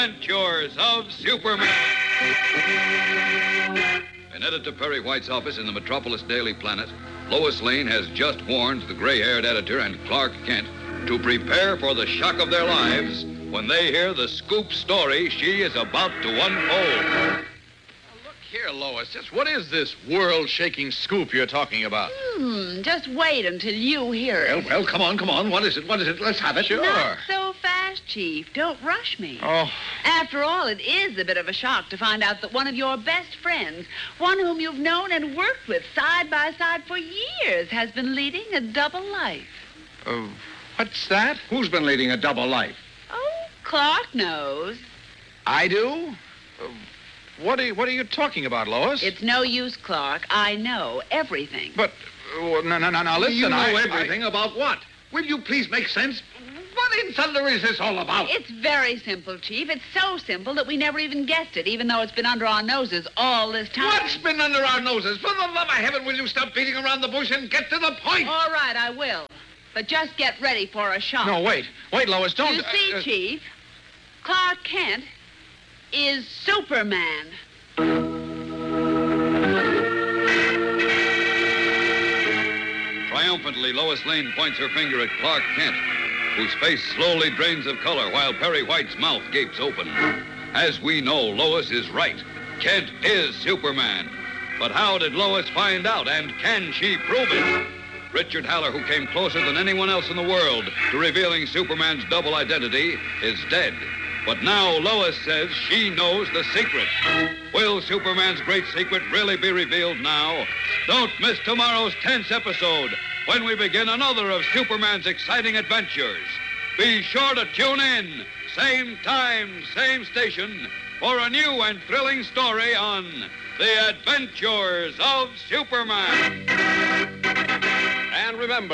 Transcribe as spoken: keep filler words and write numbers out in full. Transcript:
Adventures of Superman. In Editor Perry White's office in the Metropolis Daily Planet, Lois Lane has just warned the gray-haired editor and Clark Kent to prepare for the shock of their lives when they hear the scoop story she is about to unfold. Here, Lois, just what is this world-shaking scoop you're talking about? Hmm, just wait until you hear it. Well, well, come on, come on. What is it? What is it? Let's have it. Sure. Not so fast, Chief. Don't rush me. Oh. After all, it is a bit of a shock to find out that one of your best friends, one whom you've known and worked with side by side for years, has been leading a double life. Uh, what's that? Who's been leading a double life? Oh, Clark knows. I do? Uh, what are you, what are you talking about, Lois? It's no use, Clark. I know everything. But, uh, no, no, no, now, listen, You know I... everything I... about what? Will you please make sense? What in thunder is this all about? It's very simple, Chief. It's so simple that we never even guessed it, even though it's been under our noses all this time. What's been under our noses? For the love of heaven, will you stop beating around the bush and get to the point? All right, I will. But just get ready for a shock. No, wait. Wait, Lois, don't... You see, uh, uh, Chief, Clark Kent is Superman. Triumphantly, Lois Lane points her finger at Clark Kent, whose face slowly drains of color while Perry White's mouth gapes open. As we know, Lois is right. Kent is Superman. But how did Lois find out, and can she prove it? Richard Haller, who came closer than anyone else in the world to revealing Superman's double identity, is dead. But now Lois says she knows the secret. Will Superman's great secret really be revealed now? Don't miss tomorrow's tenth episode when we begin another of Superman's exciting adventures. Be sure to tune in, same time, same station, for a new and thrilling story on The Adventures of Superman. And remember...